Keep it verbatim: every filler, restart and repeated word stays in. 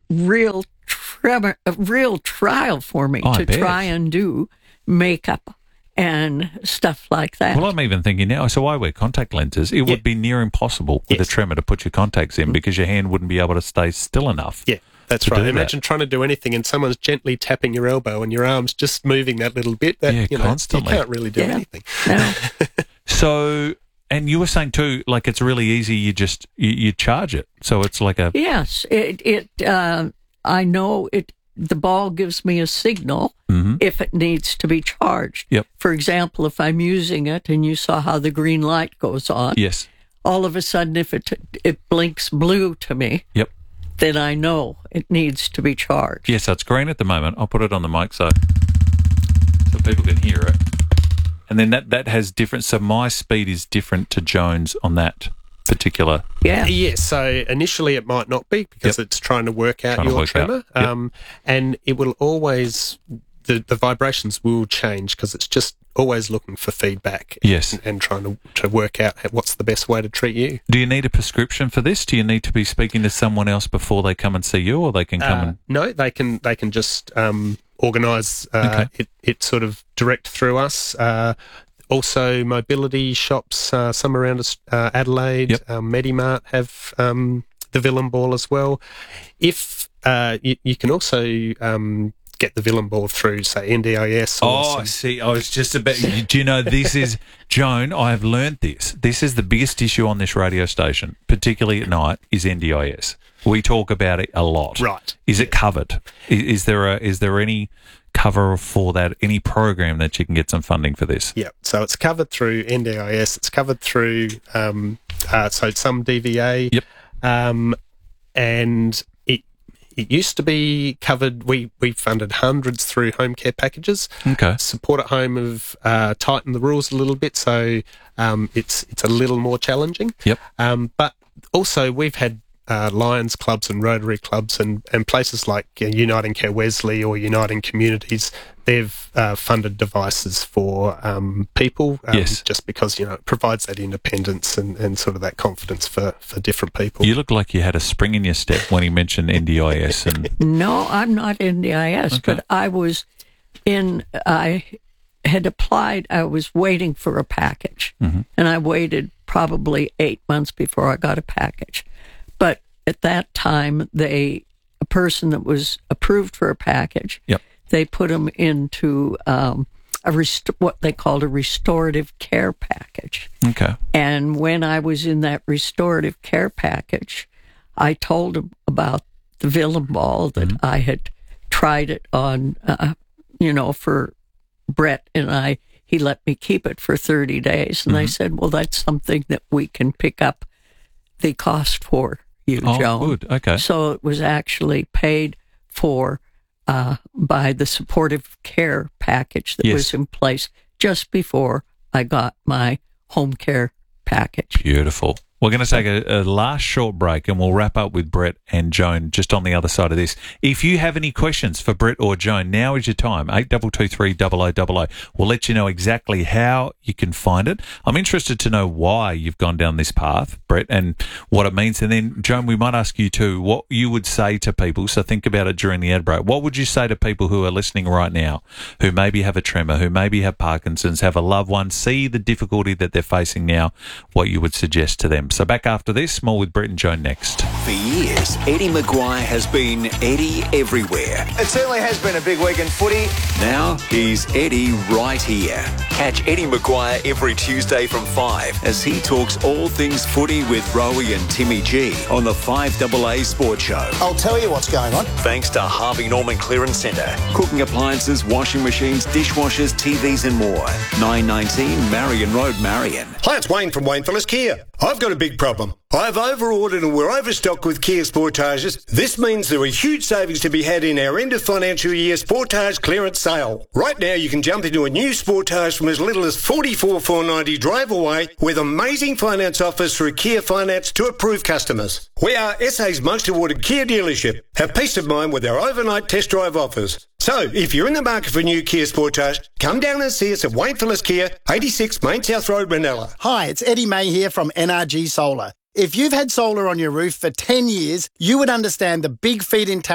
real tremor, a real trial for me Oh, I to bet. try and do makeup and stuff like that. Well, I'm even thinking now, so I wear contact lenses. It Yeah. would be near impossible with Yes. a tremor to put your contacts in because your hand wouldn't be able to stay still enough. Yeah, that's to right. do that. Imagine trying to do anything and someone's gently tapping your elbow and your arm's just moving that little bit. That, Yeah, you know, constantly. You can't really do Yeah. anything. No. So, and you were saying too, like it's really easy. You just you, you charge it, so it's like a Yes, it. it uh, I know it. The ball gives me a signal Mhm. if it needs to be charged. Yep. For example, if I'm using it and you saw how the green light goes on, yes, all of a sudden, if it it blinks blue to me, yep, then I know it needs to be charged. yes. So it's green at the moment. I'll put it on the mic so so people can hear it, and then that that has different. So my speed is different to Joan's on that particular. Yeah. Yes, so initially it might not be because Yep. it's trying to work out Trying to your work out. tremor. Yep. Um, and it will always, the, the vibrations will change because it's just always looking for feedback. Yes. And, and trying to, to work out what's the best way to treat you. Do you need a prescription for this? Do you need to be speaking to someone else before they come and see you, or they can come Uh, and? no, they can they can just um, organise uh, Okay. it, it sort of direct through us. Uh, also, mobility shops, uh, some around us, uh, Adelaide, Yep. um, Medimart have um, the Villain Ball as well. If uh, you, you can also um, get the Villain Ball through, say, N D I S. Or Oh, I some- see. I was just about. Do you know this is Joan? I have learnt this. This is the biggest issue on this radio station, particularly at night, is N D I S. We talk about it a lot. Right. Is it covered? Is, is there a? Is there any cover for that? Any program that you can get some funding for this? Yeah, so it's covered through N D I S. It's covered through um, uh, so some D V A. Yep. Um, and it it used to be covered. We we funded hundreds through home care packages. Okay. Support at home have uh, tightened the rules a little bit, so um, it's it's a little more challenging. Yep. Um, but also we've had uh, Lions clubs and Rotary clubs and, and places like uh, Uniting Care Wesley or Uniting Communities. They've uh, funded devices for um, people um, Yes. just because, you know, it provides that independence and, and sort of that confidence for, for different people. You look like you had a spring in your step when he mentioned N D I S and No, I'm not N D I S, Okay. but I was in, I had applied, I was waiting for a package, Mm-hmm. and I waited probably eight months before I got a package. But at that time, they, a person that was approved for a package, Yep. they put them into um, a rest- what they called a restorative care package. okay. And when I was in that restorative care package, I told him about the Villain Ball, that Mm-hmm. I had tried it on, uh, you know, for Brett, and I he let me keep it for thirty days. And Mm-hmm. they said, well, that's something that we can pick up the cost for you, Oh, Joan. good. Okay. So it was actually paid for uh, by the supportive care package that Yes. was in place just before I got my home care package. Beautiful. We're going to take a, a last short break and we'll wrap up with Brett and Joan just on the other side of this. If you have any questions for Brett or Joan, now is your time. eight two two three, double oh double oh. We'll let you know exactly how you can find it. I'm interested to know why you've gone down this path, Brett, and what it means. And then, Joan, we might ask you too what you would say to people. So think about it during the ad break. What would you say to people who are listening right now, who maybe have a tremor, who maybe have Parkinson's, have a loved one, see the difficulty that they're facing now, what you would suggest to them? So back after this, more with Brett and Joan next. For years, Eddie Maguire has been Eddie everywhere. It certainly has been a big week in footy. Now he's Eddie right here. Catch Eddie Maguire every Tuesday from five as he talks all things footy with Rowie and Timmy G on the five A A Sports Show. I'll tell you what's going on. Thanks to Harvey Norman Clearance Centre. Cooking appliances, washing machines, dishwashers, T Vs and more. nine nineteen Marion Road, Marion. Hi, it's Wayne from Wayne Phillips Kia. I've got a big problem. I've over-ordered and we're overstocked with Kia Sportages. This means there are huge savings to be had in our end of financial year Sportage clearance sale. Right now you can jump into a new Sportage from as little as forty-four thousand four hundred ninety drive away with amazing finance offers through Kia Finance to approved customers. We are S A's most awarded Kia dealership. Have peace of mind with our overnight test drive offers. So, if you're in the market for a new Kia Sportage, come down and see us at Wayne Phillips Kia, eighty-six Main South Road, Manila. Hi, it's Eddie May here from N R G Solar. If you've had solar on your roof for ten years, you would understand the big feed-in